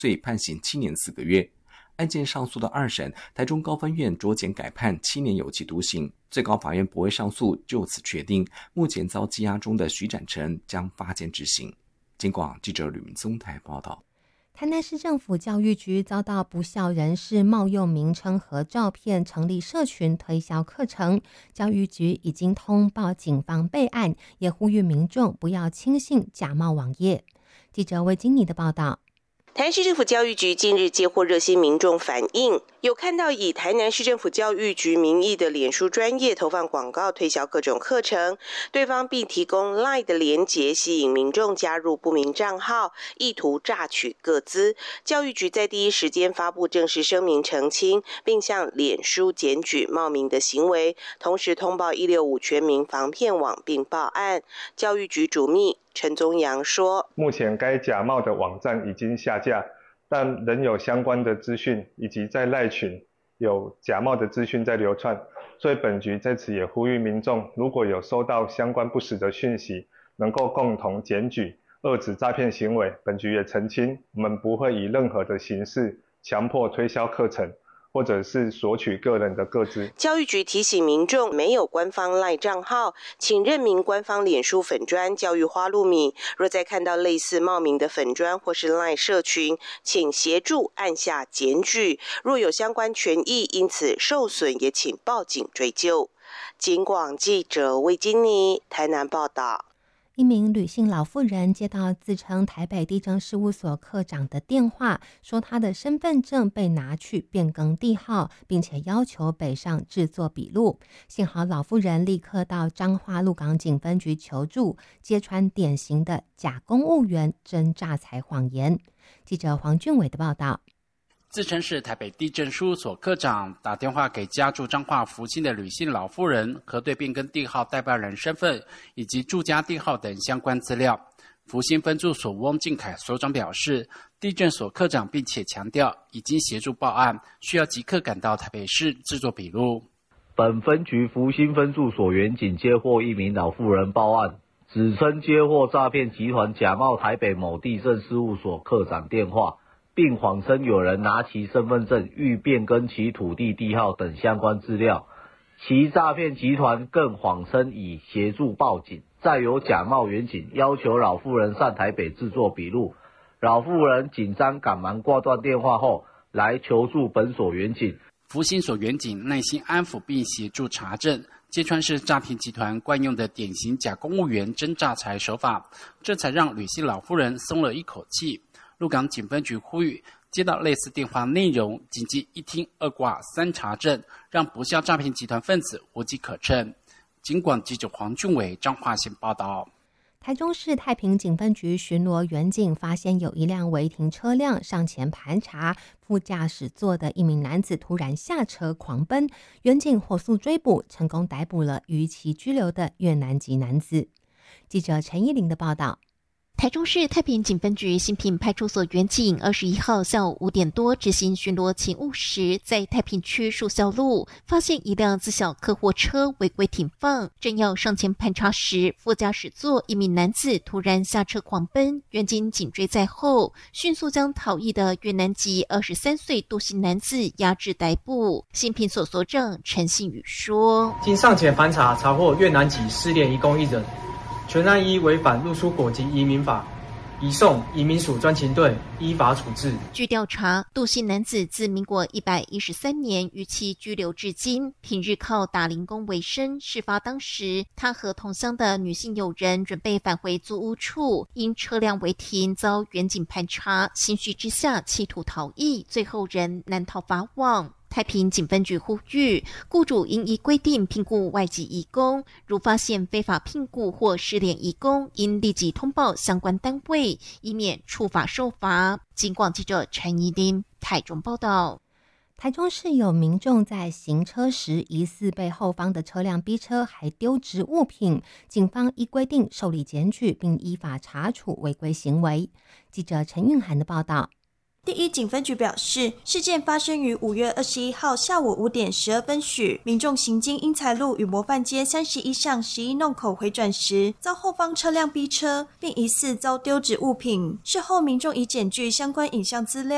遂判刑7年4个月。案件上诉的二审，台中高分院酌减改判7年有期徒刑，最高法院不会上诉，就此确定目前遭羁押中的徐展成将发监执行。警广记者吕明宗台报道。 台南市政府教育局遭到不肖人士冒用名称和照片成立社群推销课程，教育局已经通报警方备案，也呼吁民众不要轻信假冒网页。记者魏金妮的报道。 台南市政府教育局近日接获热心民众反映，有看到以台南市政府教育局名义的脸书专页投放广告推销各种课程，对方并提供 LINE 的连结吸引民众加入不明账号，意图榨取个资。教育局在第一时间发布正式声明澄清，并向脸书检举冒名的行为，同时通报165全民防骗网并报案。教育局主秘陈宗阳说， 目前该假冒的网站已经下架，但仍有相关的资讯，以及在LINE群有假冒的资讯在流窜，所以本局在此也呼吁民众，如果有收到相关不实的讯息，能够共同检举，遏止诈骗行为。本局也澄清，我们不会以任何的形式强迫推销课程，或者是索取个人的个资。 教育局提醒民众，没有官方 LINE 账号，请认明官方脸书粉专教育花露米。若再看到类似冒名的粉专或是 LINE 社群，请协助按下检举。若有相关权益因此受损，也请报警追究。警广记者魏金妮台南报道。 一名吕姓老妇人接到自称台北地政事务所科长的电话，说她的身份证被拿去变更地号，并且要求北上制作笔录。幸好老妇人立刻到彰化鹿港警分局求助，揭穿典型的假公务员真诈财谎言。记者黄俊伟的报道。 自称是台北地政事务所科长，打电话给家住彰化福兴的吕姓老妇人，核对变更地号代办人身份以及住家地号等相关资料。福兴分驻所翁敬凯所长表示，地政所科长并且强调已经协助报案，需要即刻赶到台北市制作笔录。 本分局福兴分驻所员警接获一名老妇人报案，指称接获诈骗集团假冒台北某地政事务所科长电话，并谎称有人拿其身份证欲变更其土地地号等相关资料，其诈骗集团更谎称已协助报警，再有假冒员警要求老妇人上台北制作笔录，老妇人紧张赶忙挂断电话后来求助本所员警。 福兴所员警耐心安抚并协助查证，揭穿是诈骗集团惯用的典型假公务员真诈财手法，这才让吕姓老妇人松了一口气。鹿港警分局呼吁，接到类似电话内容，紧急一听二挂三查证，让不肖诈骗集团分子无机可乘。警广记者黄俊伟彰化县报道。 台中市太平警分局巡逻员警发现有一辆违停车辆上前盘查，副驾驶座的一名男子突然下车狂奔，员警火速追捕，成功逮捕了逾期拘留的越南籍男子。记者陈依玲的报道。 台中市太平警分局新平派出所员警21号下午5点多执行巡逻勤务时，在太平区树孝路发现一辆自小客货车违规停放，正要上前盘查时，副驾驶座一名男子突然下车狂奔，员警紧追在后，迅速将逃逸的越南籍23岁杜姓男子押至逮捕。新平所所长陈信宇说： 经上前盘查，查获越南籍失联移工一人，全案依违反入出国及移民法，移送移民署专勤队依法处置。 据调查，杜姓男子自民国113年逾期拘留至今，平日靠打零工为生。事发当时，他和同乡的女性友人准备返回租屋处，因车辆违停遭员警盘查，心绪之下企图逃逸，最后仍难逃法网。太平警分局呼吁，雇主应依规定聘雇外籍移工，如发现非法聘雇或失联移工，应立即通报相关单位，以免触法受罚。警广记者陈怡琳台中报道。 台中市有民众在行车时疑似被后方的车辆逼车，还丢掷物品，警方依规定受理检举，并依法查处违规行为。记者陈韵涵的报道。 第一警分局表示，事件发生于5月21号下午5点12分许，民众行经英才路与模范街31巷11弄口回转时，遭后方车辆逼车，并疑似遭丢掷物品。事后民众已检具相关影像资料，